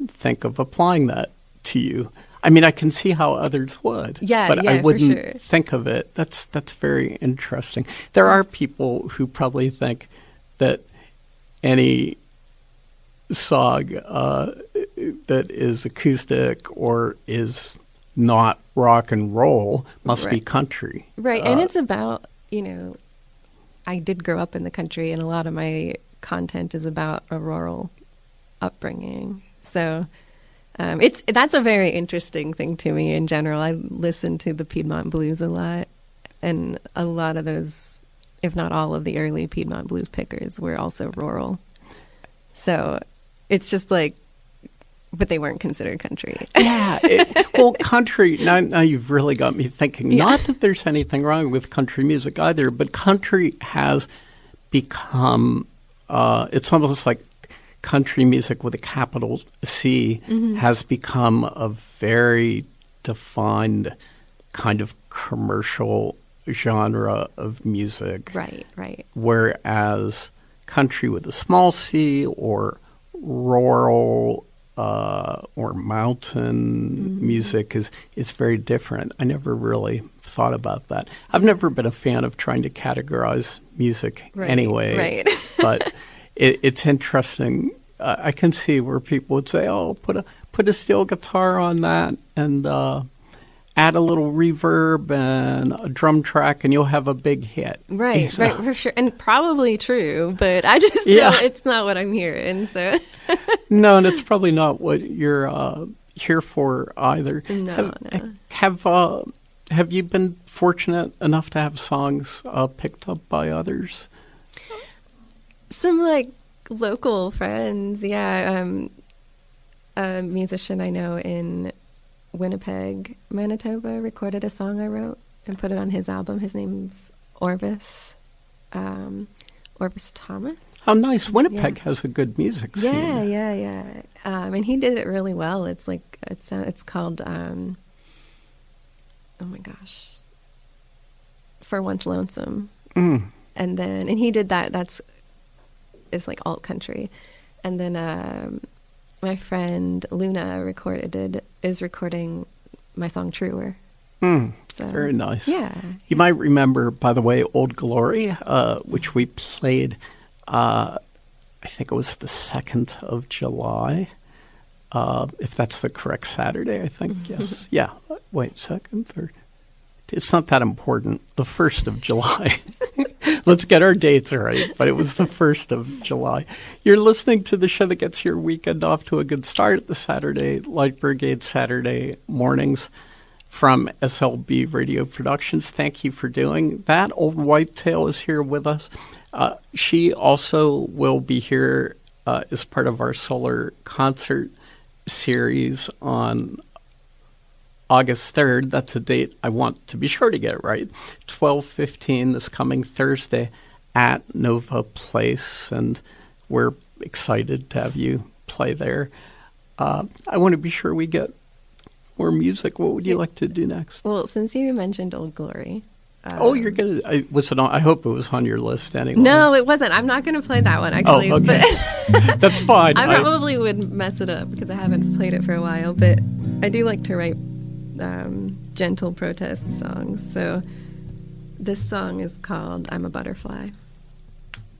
think of applying that to you. I mean, I can see how others would, but I wouldn't think of it. That's very interesting. There are people who probably think that any song that is acoustic or is not rock and roll must be country. Right, and it's about, I did grow up in the country, and a lot of my content is about a rural upbringing. So that's a very interesting thing to me in general. I listen to the Piedmont blues a lot, and a lot of those, if not all of the early Piedmont blues pickers were also rural. So it's just like, but they weren't considered country. Yeah. Country, now you've really got me thinking. Yeah. Not that there's anything wrong with country music either, but country has become, it's almost like country music with a capital C has become a very defined kind of commercial genre of music. Right, right. Whereas country with a small c or rural or mountain music is very different. I never really thought about that. I've never been a fan of trying to categorize music anyway. Right. But it's interesting. I can see where people would say, "Oh, put a steel guitar on that and add a little reverb and a drum track, and you'll have a big hit." Right, right, for sure, and probably true. But I just don't. It's not what I'm hearing. So no, and it's probably not what you're here for either. No. Have you been fortunate enough to have songs picked up by others? Some local friends, yeah. A musician I know in Winnipeg, Manitoba, recorded a song I wrote and put it on his album. His name's Orvis Thomas. Oh, nice. Winnipeg has a good music scene. Yeah. And he did it really well. It's called, oh my gosh, For Once Lonesome. And he did that. It's like alt country. And then my friend Luna is recording my song Truer. So, very nice. Yeah. You might remember, by the way, Old Glory, which we played, I think it was the 2nd of July, if that's the correct Saturday, I think, yes. Yeah. Wait, 2nd, 3rd. It's not that important. The 1st of July. Let's get our dates right, but it was the 1st of July. You're listening to the show that gets your weekend off to a good start, the Saturday Light Brigade Saturday mornings from SLB Radio Productions. Thank you for doing that. Old Whitetail is here with us. She also will be here as part of our solar concert series on August 3rd. That's a date I want to be sure to get right. 12:15 this coming Thursday at Nova Place, and we're excited to have you play there. I want to be sure we get more music. What would you like to do next? Well, since you mentioned Old Glory. You're going to... I hope it was on your list anyway. No, it wasn't. I'm not going to play that one, actually. Oh, okay. But that's fine. I probably would mess it up because I haven't played it for a while, but I do like to write gentle protest songs. So this song is called I'm a Butterfly.